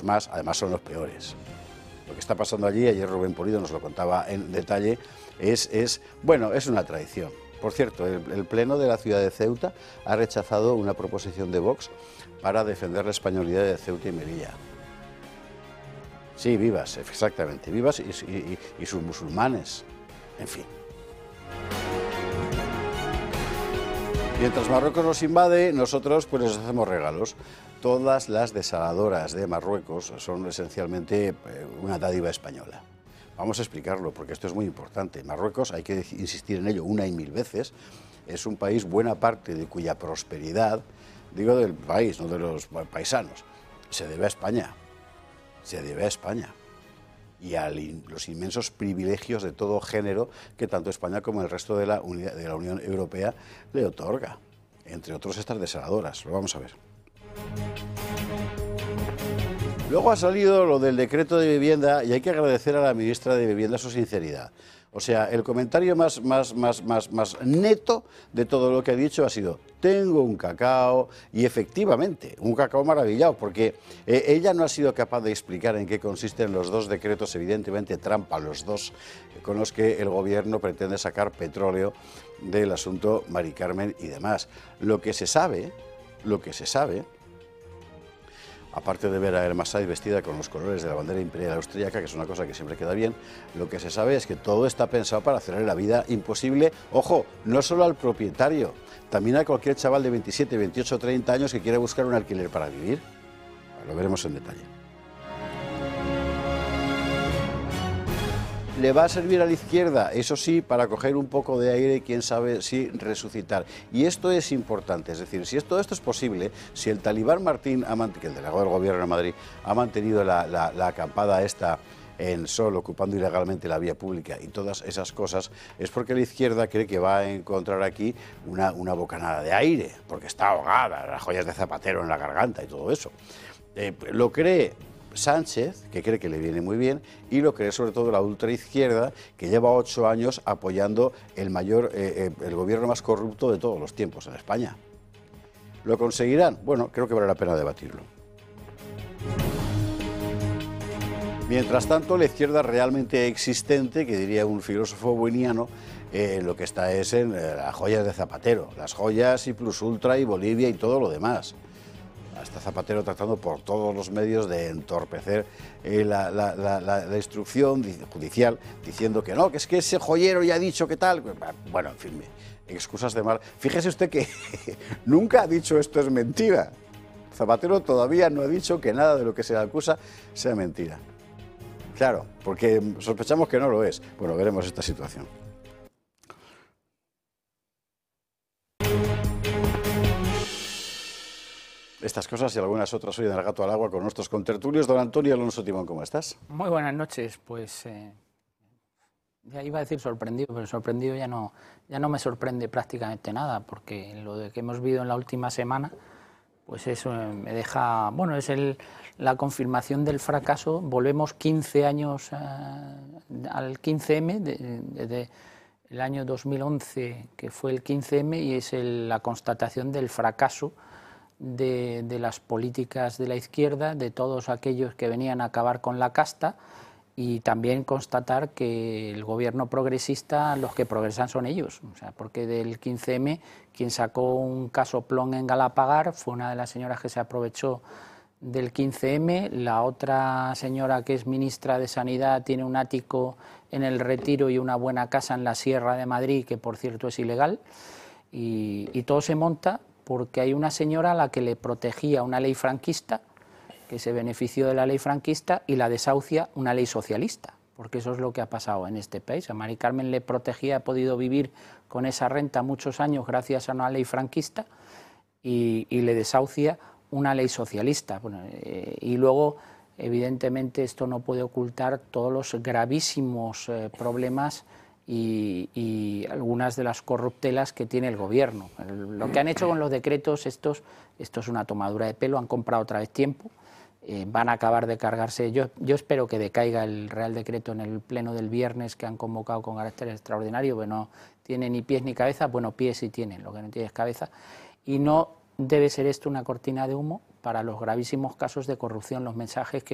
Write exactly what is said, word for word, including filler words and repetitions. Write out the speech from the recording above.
más, además son los peores. Lo que está pasando allí, ayer Rubén Pulido nos lo contaba en detalle, es, es bueno, es una traición. Por cierto, el, el Pleno de la ciudad de Ceuta ha rechazado una proposición de Vox para defender la españolidad de Ceuta y Melilla. Sí, vivas, exactamente, vivas y, y, y sus musulmanes, en fin. Mientras Marruecos nos invade, nosotros pues les hacemos regalos. Todas las desaladoras de Marruecos son esencialmente una dádiva española. Vamos a explicarlo, porque esto es muy importante. Marruecos, hay que insistir en ello una y mil veces, es un país buena parte de cuya prosperidad, digo del país, no de los paisanos, se debe a España. Se debe a España y a los inmensos privilegios de todo género que tanto España como el resto de la, de la Unión Europea le otorga, entre otros estas desaladoras. Lo vamos a ver. Luego ha salido lo del decreto de vivienda y hay que agradecer a la ministra de Vivienda su sinceridad. O sea, el comentario más, más, más, más, más neto de todo lo que ha dicho ha sido: tengo un cacao, y efectivamente, un cacao maravillado, porque eh, ella no ha sido capaz de explicar en qué consisten los dos decretos, evidentemente trampa los dos, eh, con los que el gobierno pretende sacar petróleo del asunto Mari Carmen y demás. Lo que se sabe, lo que se sabe, aparte de ver a Elma Said vestida con los colores de la bandera imperial austríaca, que es una cosa que siempre queda bien, lo que se sabe es que todo está pensado para hacerle la vida imposible, ojo, no solo al propietario, también a cualquier chaval de veintisiete, veintiocho, treinta años que quiera buscar un alquiler para vivir. Lo veremos en detalle. Le va a servir a la izquierda, eso sí, para coger un poco de aire y quién sabe si resucitar. Y esto es importante, es decir, si todo esto es posible, si el talibán Martín, que el delegado del gobierno de Madrid, ha mantenido la, la, la acampada esta en Sol, ocupando ilegalmente la vía pública y todas esas cosas, es porque la izquierda cree que va a encontrar aquí una, una bocanada de aire, porque está ahogada, las joyas de Zapatero en la garganta y todo eso. Eh, lo cree Sánchez, que cree que le viene muy bien, y lo cree sobre todo la ultraizquierda, que lleva ocho años apoyando el mayor, eh, eh, el gobierno más corrupto de todos los tiempos en España. ¿Lo conseguirán? Bueno, creo que vale la pena debatirlo. Mientras tanto, la izquierda realmente existente, que diría un filósofo bueniano, eh, lo que está es en eh, las joyas de Zapatero, las joyas y Plus Ultra y Bolivia y todo lo demás. Está Zapatero tratando por todos los medios de entorpecer eh, la, la, la, la instrucción judicial, diciendo que no, que es que ese joyero ya ha dicho que tal. Bueno, en fin, excusas de mal. Fíjese usted que nunca ha dicho esto es mentira. Zapatero todavía no ha dicho que nada de lo que se le acusa sea mentira. Claro, porque sospechamos que no lo es. Bueno, veremos esta situación. Estas cosas y algunas otras hoy en El Gato al Agua con nuestros contertulios. Don Antonio Alonso Timón, ¿cómo estás? Muy buenas noches. Pues eh, ya iba a decir sorprendido, pero sorprendido ya no, ya no me sorprende prácticamente nada, porque lo de que hemos vivido en la última semana, pues eso me deja, bueno, es el, la confirmación del fracaso. Volvemos quince años eh, al quince eme, desde de, de el año dos mil once, que fue el quince eme, y es el, la constatación del fracaso De, de las políticas de la izquierda, de todos aquellos que venían a acabar con la casta, y también constatar que el gobierno progresista, los que progresan son ellos, o sea, porque del quince eme quien sacó un casoplón en Galapagar fue una de las señoras que se aprovechó del quince eme, la otra señora que es ministra de Sanidad tiene un ático en El Retiro y una buena casa en la Sierra de Madrid, que por cierto es ilegal, y, y todo se monta porque hay una señora a la que le protegía una ley franquista, que se benefició de la ley franquista, y la desahucia una ley socialista, porque eso es lo que ha pasado en este país. A Mari Carmen le protegía, ha podido vivir con esa renta muchos años gracias a una ley franquista, y, y le desahucia una ley socialista. Bueno, eh, y luego, evidentemente, esto no puede ocultar todos los gravísimos eh, problemas Y, y algunas de las corruptelas que tiene el gobierno. El, lo que han hecho con los decretos estos, esto es una tomadura de pelo, han comprado otra vez tiempo, eh, van a acabar de cargarse. Yo, yo espero que decaiga el Real Decreto en el pleno del viernes que han convocado con carácter extraordinario, que no tiene ni pies ni cabeza. Bueno, pies sí tienen, lo que no tiene es cabeza, y no debe ser esto una cortina de humo para los gravísimos casos de corrupción, los mensajes que